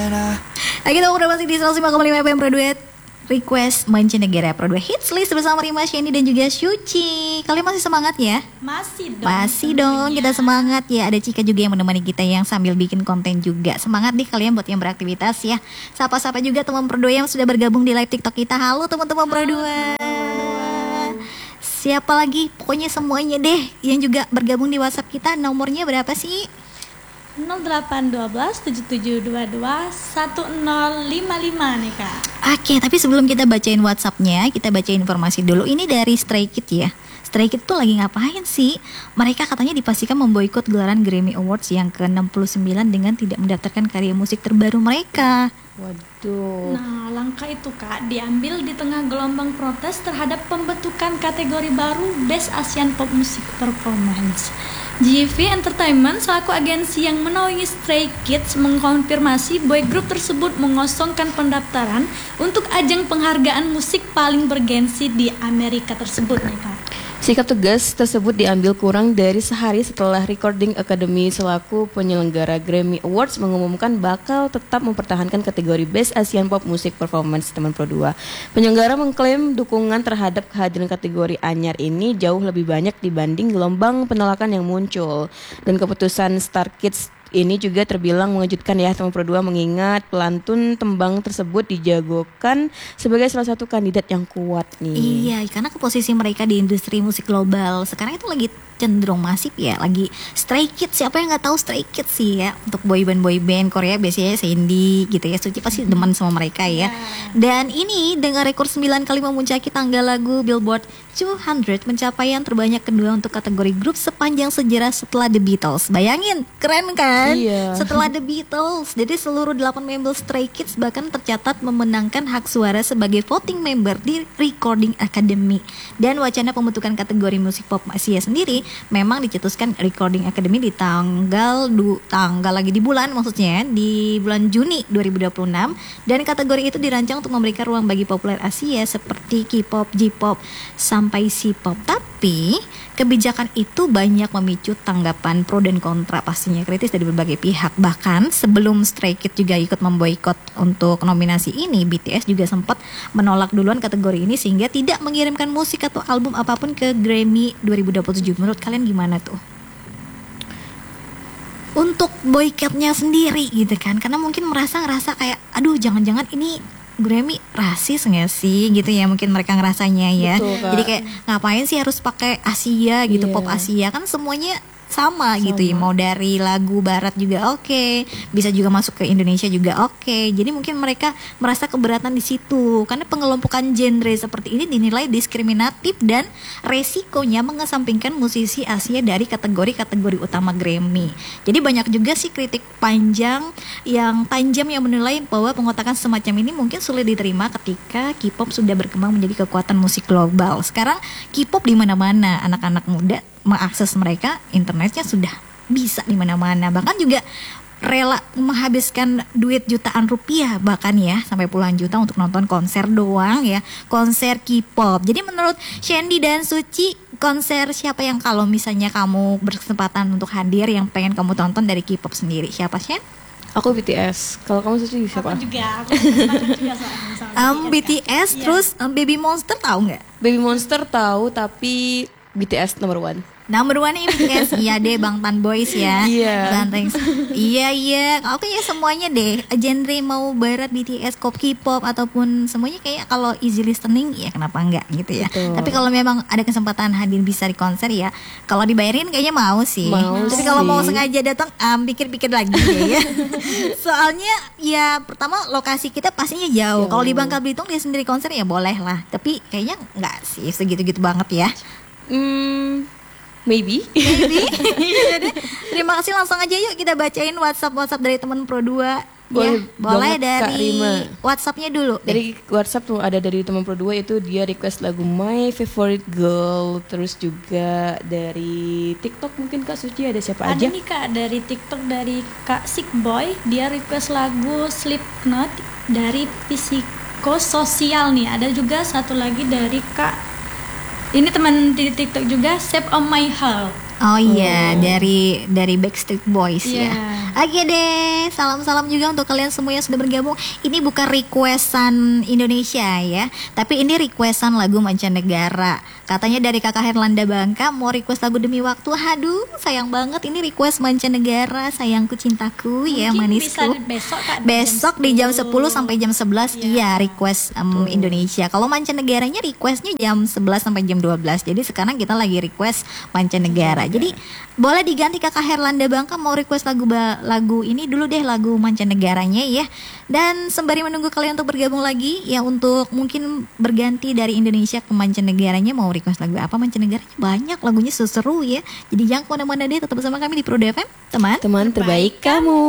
Lagi kita udah masih di 105,5 FM Pro Duet Request Mancanegara Pro 2 Hits List bersama Rima, Shandy dan juga Syuci. Kalian masih semangat ya? Masih dong, kita semangat ya. Ada Cika juga yang menemani kita yang sambil bikin konten juga. Semangat nih kalian buat yang beraktivitas ya. Sapa-sapa juga teman Pro 2 yang sudah bergabung di live TikTok kita. Halo teman-teman Pro 2. Siapa lagi? Pokoknya semuanya deh yang juga bergabung di WhatsApp kita. Nomornya berapa sih? 0812 7722 1055 nih Kak. Oke, tapi sebelum kita bacain WhatsApp-nya, kita baca informasi dulu. Ini dari Stray Kids ya. Stray Kids tuh lagi ngapain sih? Mereka katanya dipastikan memboikot gelaran Grammy Awards yang ke-69 dengan tidak mendaftarkan karya musik terbaru mereka. Waduh. Nah, langkah itu Kak diambil di tengah gelombang protes terhadap pembentukan kategori baru Best Asian Pop Music Performance. GV Entertainment selaku agensi yang menaungi Stray Kids mengkonfirmasi boy group tersebut mengosongkan pendaftaran untuk ajang penghargaan musik paling bergensi di Amerika tersebut nih Kak. Sikap tegas tersebut diambil kurang dari sehari setelah Recording Academy selaku penyelenggara Grammy Awards mengumumkan bakal tetap mempertahankan kategori Best Asian Pop Music Performance teman Pro 2. Penyelenggara mengklaim dukungan terhadap kehadiran kategori anyar ini jauh lebih banyak dibanding gelombang penolakan yang muncul. Dan keputusan Star Kids ini juga terbilang mengejutkan ya teman Pro 2 mengingat pelantun tembang tersebut dijagokan sebagai salah satu kandidat yang kuat nih. Iya, karena posisi mereka di industri musik global sekarang itu lagi cenderung masif ya, lagi Stray Kids. Siapa yang nggak tahu Stray Kids sih ya? Untuk boyband Korea biasanya Sandy gitu ya. Suci pasti demen sama mereka ya. Dan ini dengan rekor 9 kali memuncaki tangga lagu Billboard 200, mencapai yang terbanyak kedua untuk kategori grup sepanjang sejarah setelah The Beatles. Bayangin, keren kan? Iya. Setelah The Beatles, jadi seluruh 8 member Stray Kids bahkan tercatat memenangkan hak suara sebagai voting member di Recording Academy. Dan wacana pembentukan kategori musik pop Asia sendiri memang dicetuskan Recording Academy di tanggal lagi di bulan maksudnya di bulan Juni 2026, dan kategori itu dirancang untuk memberikan ruang bagi populer Asia seperti K-pop, J-pop sampai C-pop. Tapi kebijakan itu banyak memicu tanggapan pro dan kontra, pastinya kritis dari berbagai pihak. Bahkan sebelum Stray Kids juga ikut memboikot untuk nominasi ini, BTS juga sempat menolak duluan kategori ini sehingga tidak mengirimkan musik atau album apapun ke Grammy 2027. Menurut kalian gimana tuh? Untuk boikotnya sendiri gitu kan, karena mungkin ngerasa kayak aduh jangan-jangan ini Grammy rasis nggak sih gitu ya, mungkin mereka ngerasanya ya. Betul, jadi kayak ngapain sih harus pakai Asia gitu, pop Asia kan semuanya sama gitu ya, mau dari lagu barat juga oke, bisa juga masuk ke Indonesia juga oke. Jadi mungkin mereka merasa keberatan di situ karena pengelompokan genre seperti ini dinilai diskriminatif dan resikonya mengesampingkan musisi Asia dari kategori-kategori utama Grammy. Jadi banyak juga sih kritik yang tajam yang menilai bahwa pengotakan semacam ini mungkin sulit diterima ketika K-pop sudah berkembang menjadi kekuatan musik global. Sekarang K-pop di mana-mana, anak-anak muda mengakses mereka, internetnya sudah bisa di mana-mana. Bahkan juga rela menghabiskan duit jutaan rupiah bahkan ya, sampai puluhan juta untuk nonton konser doang ya, konser K-pop. Jadi menurut Shandy dan Suci, konser siapa yang kalau misalnya kamu berkesempatan untuk hadir yang pengen kamu tonton dari K-pop sendiri? Siapa, Shen? Aku BTS. Kalau kamu Suci siapa? Aku juga sama BTS, terus Baby Monster tahu nggak? Baby Monster tahu, tapi BTS number one. Nomor 1 ini BTS. Iya deh, Bangtan Boys ya. Iya. Banteng. Iya. Oke ya, semuanya deh. Genre mau barat BTS, K-pop ataupun semuanya kayak kalau easy listening ya kenapa enggak gitu ya. Betul. Tapi kalau memang ada kesempatan hadir bisa di konser ya, kalau dibayarin kayaknya mau sih. Tapi kalau mau sengaja datang pikir-pikir lagi ya. Soalnya ya pertama lokasi kita pastinya jauh. Kalau di Bangka Belitung dia sendiri konser ya boleh lah. Tapi kayaknya enggak sih segitu-gitu banget ya. Maybe. Terima kasih, langsung aja yuk kita bacain WhatsApp dari teman Pro 2. Boleh dari Rima. WhatsAppnya dulu. Dari WhatsApp tuh ada dari teman Pro 2, itu dia request lagu My Favorite Girl. Terus juga dari TikTok mungkin Kak Suci ada siapa aja? Ada nih Kak dari TikTok dari Kak Sick Boy, dia request lagu Slipknot dari Psikososial nih. Ada juga satu lagi dari Kak, ini teman di TikTok juga, Shape of My Heart. Oh iya, dari Backstreet Boys Iya. ya. Oke deh, salam-salam juga untuk kalian semua yang sudah bergabung. Ini bukan requestan Indonesia ya, tapi ini requestan lagu mancanegara. Katanya dari Kakak Herlanda Bangka mau request lagu Demi Waktu. Aduh, sayang banget ini request mancanegara, sayangku cintaku ya Mungkin manisku. bisa besok Kak, Besok di jam 10 sampai jam 11 iya request Indonesia. Kalau mancanegaranya requestnya jam 11 sampai jam 12. Jadi sekarang kita lagi request mancanegara. Jadi boleh diganti Kakak Herlanda Bangka mau request lagu ini dulu deh, lagu mancanegaranya ya. Dan sembari menunggu kalian untuk bergabung lagi ya, untuk mungkin berganti dari Indonesia ke mancanegaranya, mau request lagu apa mancanegaranya banyak, lagunya seru ya. Jadi jangan kemana-mana deh, tetap bersama kami di Pro FM, teman Teman terbaik kamu.